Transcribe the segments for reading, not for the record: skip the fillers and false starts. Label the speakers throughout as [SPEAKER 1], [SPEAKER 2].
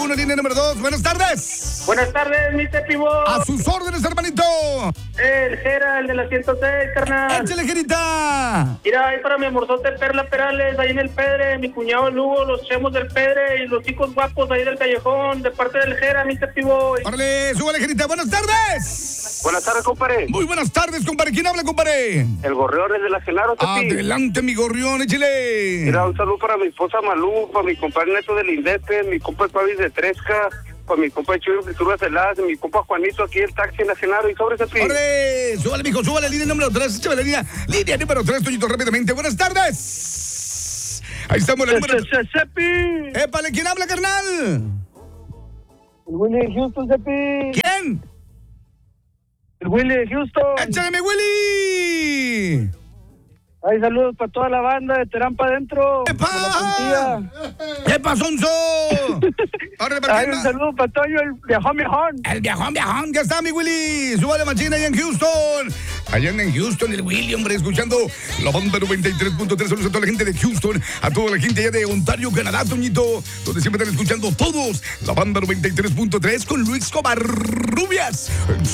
[SPEAKER 1] 1, línea número 2. Buenas tardes.
[SPEAKER 2] Buenas tardes, Mr. Pivo.
[SPEAKER 1] A sus órdenes, hermanito.
[SPEAKER 2] El Jera, el de la 106, carnal.
[SPEAKER 1] Échale, Jerita.
[SPEAKER 2] Mira, ahí para mi amorzote Perla Perales, ahí en el Pedre, mi cuñado Lugo, los chemos del Pedre y los chicos guapos ahí del callejón, de parte del Jera, Mr. Pivo.
[SPEAKER 1] Órale, súbale, Jerita. Buenas tardes.
[SPEAKER 2] Buenas tardes, compadre.
[SPEAKER 1] Muy buenas tardes, compadre. ¿Quién habla, compadre?
[SPEAKER 2] El gorrión es de la Genaro, Tepi.
[SPEAKER 1] Adelante, mi gorrión, échale.
[SPEAKER 2] Mira, un saludo para mi esposa Malú, para mi compadre Neto del Indete, mi compa el Pavis de Tresca, para mi compa Chuyo Fritura Celaz, mi compa Juanito aquí el taxi en la Genaro y sobre Tepi.
[SPEAKER 1] ¡Órale! Súbale, mijo, súbale, línea número 3, échale la línea número 3, Toñito, rápidamente. Buenas tardes. Ahí estamos, la número... ¡Épale! ¿Quién habla, carnal?
[SPEAKER 2] El Willy de Houston, Tepi.
[SPEAKER 1] ¿Quién?
[SPEAKER 2] El Willy de Houston.
[SPEAKER 1] ¡Échale, mi Willy!
[SPEAKER 2] Hay saludos para toda la banda de Terán para adentro.
[SPEAKER 1] ¡Epa! ¡Epa, sonso!
[SPEAKER 2] Hay un saludo para Toño, el viajón.
[SPEAKER 1] El viajón, ya está, mi Willy. Súbale, machina, allá en Houston. Allá en Houston, el Willy, hombre, escuchando la banda 93.3. Saludos a toda la gente de Houston, a toda la gente allá de Ontario, Canadá, Toñito, donde siempre están escuchando todos. La banda 93.3 con Luis Escobar Rubias.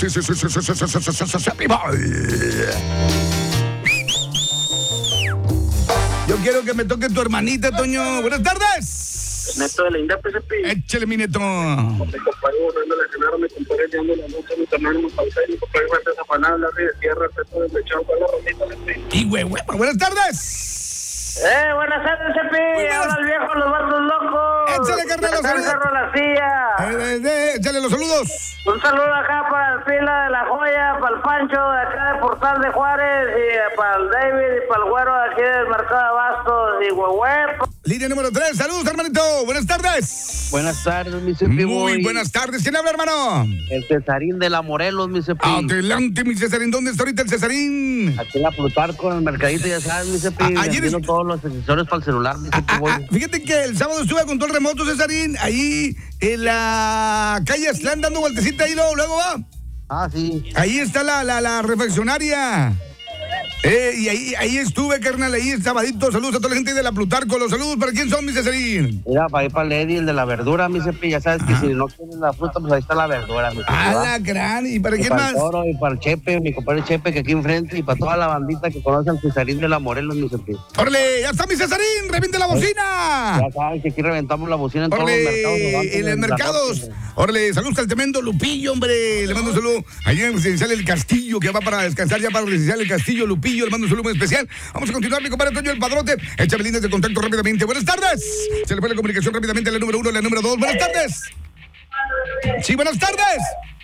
[SPEAKER 1] Yo quiero que me toque tu hermanita, Toño. Buenas tardes.
[SPEAKER 2] Neto de la India, PSP.
[SPEAKER 1] Échale, mi neto.
[SPEAKER 2] Mi compadre Borrando la Genaro, mi compadre Leando la Noche, mi hermano Montalcé, mi compadre Fuerte Zapaná, la Río de Tierra, Peto de Lechón, para la Rosita,
[SPEAKER 1] Y güey, buenas tardes.
[SPEAKER 2] Buenas tardes, Cepi. Habla el viejo, los barcos locos.
[SPEAKER 1] Échale, carnal, los saludos.
[SPEAKER 2] Cerro La Silla.
[SPEAKER 1] Échale los saludos.
[SPEAKER 2] Un saludo acá para el Pila de la Joya, para el Pancho de acá de Portal de Juárez, y para el David y para el Güero de aquí del Mercado de Abastos y Huehuepo.
[SPEAKER 1] Línea número 3. Saludos, hermanito. Buenas tardes.
[SPEAKER 3] Buenas tardes, mi Cepi.
[SPEAKER 1] Muy buenas tardes. ¿Quién habla, hermano?
[SPEAKER 3] El Cesarín de la Morelos, mi Cepi.
[SPEAKER 1] Adelante, mi Cesarín. ¿Dónde está ahorita el Cesarín?
[SPEAKER 3] Aquí en la Plutarco, en el mercadito, ya sabes, mi Cepi.
[SPEAKER 1] Ayer
[SPEAKER 3] Vendiendo todos los accesorios para el celular, mi Cepi.
[SPEAKER 1] Fíjate que el sábado estuve a control remoto, Cesarín, ahí en la calle Aslán dando vueltecita ahí, luego va.
[SPEAKER 3] Ah, sí.
[SPEAKER 1] Ahí está la refaccionaria. Y ahí estuve, carnal, ahí sabadito. Saludos a toda la gente de la Plutarco. Los saludos, ¿para quién son, mi Cesarín?
[SPEAKER 3] Mira, para ir para el Eddie, el de la verdura, mi Cepi. Ya sabes que si no quieres la fruta, pues ahí está la verdura, mi Cepi.
[SPEAKER 1] La gran. ¿Y para quién
[SPEAKER 3] para
[SPEAKER 1] más?
[SPEAKER 3] El Toro, y para el Chepe, mi compadre Chepe, que aquí enfrente, y para toda la bandita que conoce al Cesarín de la Morelos, mi Cepi.
[SPEAKER 1] ¡Órale! ¡Ya está mi Cesarín! ¡Reviente la bocina!
[SPEAKER 3] Ya sabes que aquí reventamos la bocina en todos
[SPEAKER 1] ¡Órale!
[SPEAKER 3] los mercados.
[SPEAKER 1] En los mercados. ¡Órale! Saludos al tremendo Lupillo, hombre. Le mando un saludo allá en Residencial El Castillo, que va para descansar ya para Residencial El Castillo. Lupillo, le mando un saludo muy especial. Vamos a continuar, mi compadre Toño el Padrote. Échame líneas de contacto rápidamente. Buenas tardes. Se le fue la comunicación rápidamente a la número 1, la número 2. Buenas tardes. Sí, buenas tardes.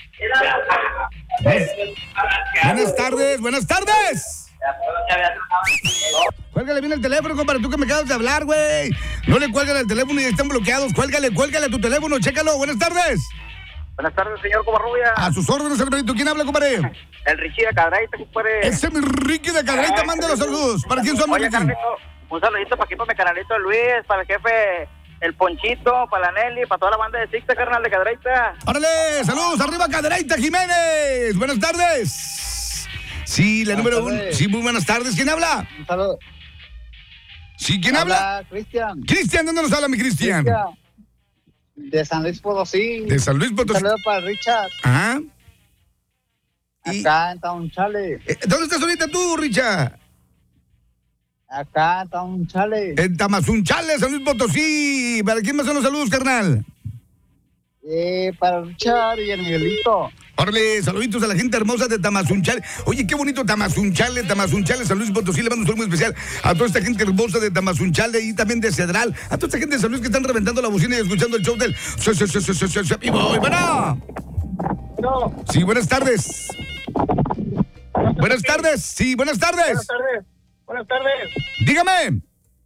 [SPEAKER 1] Buenas tardes. Cuélgale bien el teléfono, compadre, tú que me acabas de hablar, güey. No le cuelgan el teléfono y están bloqueados. Cuélgale a tu teléfono, chécalo. Buenas tardes.
[SPEAKER 2] Buenas tardes, señor Covarrubia.
[SPEAKER 1] A sus órdenes, hermanito. ¿Quién habla, compadre?
[SPEAKER 2] El Richie de Cadraita, compadre.
[SPEAKER 1] Ese es mi Ricky de Cadraita, manda los saludos. ¿Para quién son,
[SPEAKER 2] Oye,
[SPEAKER 1] Ricky?
[SPEAKER 2] Carlito, un saludito para aquí, para mi canalito Luis, para el jefe, el Ponchito, para la Nelly, para toda la banda de Sixta, carnal de Cadraita.
[SPEAKER 1] ¡Órale! ¡Saludos! ¡Arriba, Cadraita Jiménez! ¡Buenas tardes! Sí, la número 1. Sí, muy buenas tardes. ¿Quién habla?
[SPEAKER 3] Un saludo.
[SPEAKER 1] Sí, ¿quién habla?
[SPEAKER 3] Cristian.
[SPEAKER 1] Cristian, ¿dónde nos habla, mi Cristian?
[SPEAKER 3] De San Luis Potosí.
[SPEAKER 1] De San Luis Potosí.
[SPEAKER 3] Un saludo para Richard.
[SPEAKER 1] Ajá.
[SPEAKER 3] Acá en Taunchale.
[SPEAKER 1] ¿Dónde estás ahorita tú, Richard?
[SPEAKER 3] Acá en Taunchale.
[SPEAKER 1] En Tamazunchale, San Luis Potosí. ¿Para quién más son los saludos, carnal?
[SPEAKER 3] Para Richard y el Miguelito.
[SPEAKER 1] Órale, saluditos a la gente hermosa de Tamazunchale. Oye, qué bonito Tamazunchale, San Luis Potosí. Le mando un saludo muy especial a toda esta gente hermosa de Tamazunchale y también de Cedral. A toda esta gente de San Luis que están reventando la bocina y escuchando el show del... ¡Y voy, bueno!
[SPEAKER 2] No.
[SPEAKER 1] Sí, buenas tardes. Buenas tardes. Sí, buenas tardes.
[SPEAKER 2] Buenas tardes.
[SPEAKER 1] Dígame.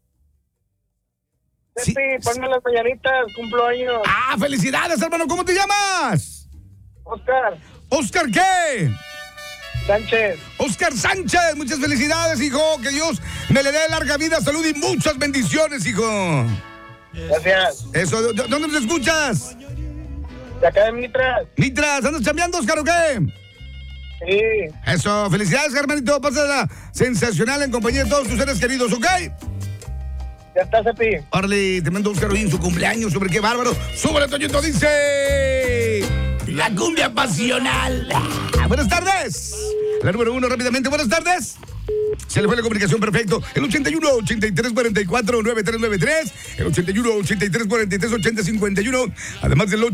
[SPEAKER 2] Sí, ponme las mañanitas, cumplo años.
[SPEAKER 1] ¡Ah, felicidades, hermano! ¿Cómo te llamas?
[SPEAKER 2] Oscar.
[SPEAKER 1] ¿Oscar qué?
[SPEAKER 2] Sánchez.
[SPEAKER 1] Oscar Sánchez, muchas felicidades, hijo. Que Dios me le dé larga vida, salud y muchas bendiciones, hijo.
[SPEAKER 2] Gracias.
[SPEAKER 1] Eso, ¿dónde nos escuchas?
[SPEAKER 2] De acá de Mitras.
[SPEAKER 1] Mitras, ¿andas chambeando, Oscar, o qué?
[SPEAKER 2] Sí.
[SPEAKER 1] Eso, felicidades, hermanito. Pásala sensacional en compañía de todos tus seres queridos, ¿ok?
[SPEAKER 4] Ya está, Cepi.
[SPEAKER 1] Órale, te mando Oscar hoy en su cumpleaños, sobre qué bárbaro. ¡Súbele, Toñito! Dice... La cumbia pasional. Buenas tardes. La número 1, rápidamente. Buenas tardes. Se le fue la comunicación, perfecto. El 81-8344-9393. El 81-8343-8051. Además del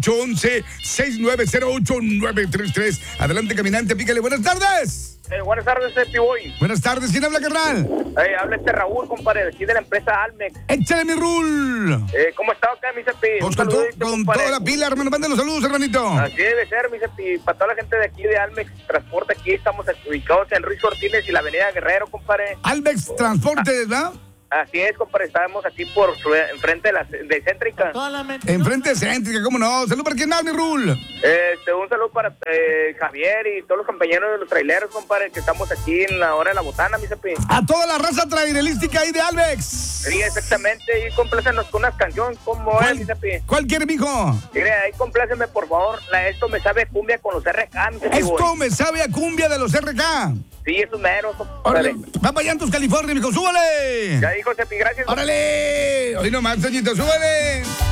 [SPEAKER 1] 811-6908-933. Adelante, caminante, pícale. Buenas tardes.
[SPEAKER 4] Buenas tardes, Cepi, boy.
[SPEAKER 1] Buenas tardes. ¿Quién habla, carnal?
[SPEAKER 4] Habla Raúl, compadre, de aquí de la empresa Almex.
[SPEAKER 1] Échale mi rul.
[SPEAKER 4] ¿Cómo está acá, mi Cepi?
[SPEAKER 1] Pues con toda la pila, hermano. Manden los saludos, hermanito.
[SPEAKER 4] Así debe ser, mi Cepi. Para toda la gente de aquí de Almex Transporte, aquí estamos ubicados en Ruiz Cortines y la avenida Guerrero, compadre.
[SPEAKER 1] Almex Transporte, ¿verdad?
[SPEAKER 4] Así es, compadre, estamos aquí por enfrente de Céntrica.
[SPEAKER 1] Enfrente de Céntrica, ¿cómo no? Salud para quién habla, mi Rul.
[SPEAKER 4] Un saludo para Javier y todos los compañeros de los traileros, compadre, que estamos aquí en la hora de la botana, mi Cepi.
[SPEAKER 1] A toda la raza trailelística ahí de Almex.
[SPEAKER 4] Sí, exactamente, y complácenos con unas canciones, como es, mi Cepi.
[SPEAKER 1] ¿Cuál quiere, mijo?
[SPEAKER 4] Mire, ahí complácenme, por favor, Esto me sabe a cumbia con los RK, mi Cepi.
[SPEAKER 1] Esto me sabe a cumbia de los RK.
[SPEAKER 4] Sí, es un mero,
[SPEAKER 1] compadre. Va para Llantos, California, mijo, súbale.
[SPEAKER 4] Ya dijo, Cepi, gracias.
[SPEAKER 1] ¡Órale! Hoy nomás, Toñito, súbale.